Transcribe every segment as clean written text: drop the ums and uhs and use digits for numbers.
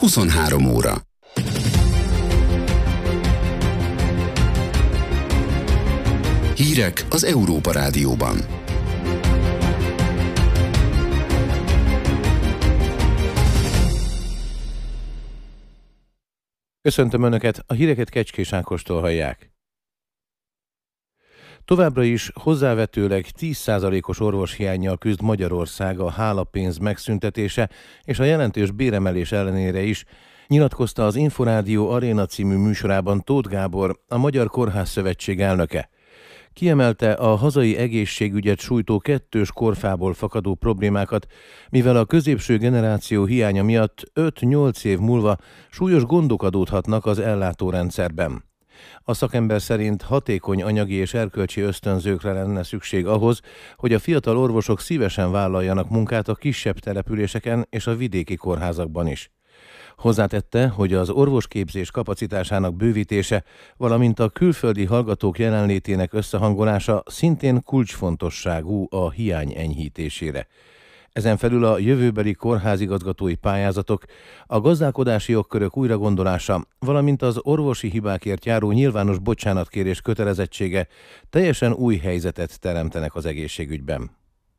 23 óra. Hírek az Európa Rádióban. Köszöntöm Önöket, a híreket Kecskés Ákostól hallják. Továbbra is hozzávetőleg 10%-os orvoshiánnyal küzd Magyarország a hálapénz megszüntetése és a jelentős béremelés ellenére is, nyilatkozta az Inforádió Aréna című műsorában Tóth Gábor, a Magyar Kórházszövetség elnöke. Kiemelte a hazai egészségügyet sújtó kettős korfából fakadó problémákat, mivel a középső generáció hiánya miatt 5-8 év múlva súlyos gondok adódhatnak az ellátórendszerben. A szakember szerint hatékony anyagi és erkölcsi ösztönzőkre lenne szükség ahhoz, hogy a fiatal orvosok szívesen vállaljanak munkát a kisebb településeken és a vidéki kórházakban is. Hozzátette, hogy az orvosképzés kapacitásának bővítése, valamint a külföldi hallgatók jelenlétének összehangolása szintén kulcsfontosságú a hiány enyhítésére. Ezen felül a jövőbeli kórházigazgatói pályázatok, a gazdálkodási jogkörök újragondolása, valamint az orvosi hibákért járó nyilvános bocsánatkérés kötelezettsége teljesen új helyzetet teremtenek az egészségügyben.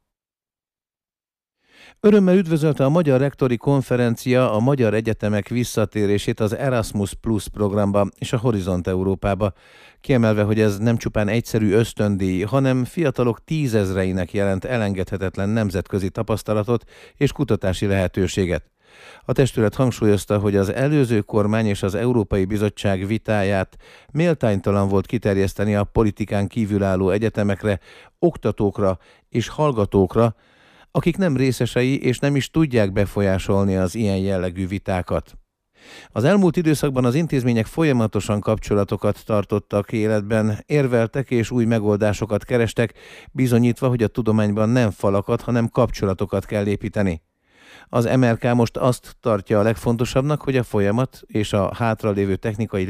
Örömmel üdvözölte a Magyar Rektori Konferencia a magyar egyetemek visszatérését az Erasmus Plus programba és a Horizont Európába, kiemelve, hogy ez nem csupán egyszerű ösztöndíj, hanem fiatalok tízezreinek jelent elengedhetetlen nemzetközi tapasztalatot és kutatási lehetőséget. A testület hangsúlyozta, hogy az előző kormány és az Európai Bizottság vitáját méltánytalan volt kiterjeszteni a politikán kívülálló egyetemekre, oktatókra és hallgatókra, akik nem részesei és nem is tudják befolyásolni az ilyen jellegű vitákat. Az elmúlt időszakban az intézmények folyamatosan kapcsolatokat tartottak életben, érveltek és új megoldásokat kerestek, bizonyítva, hogy a tudományban nem falakat, hanem kapcsolatokat kell építeni. Az MRK most azt tartja a legfontosabbnak, hogy a folyamat és a hátralévő technikai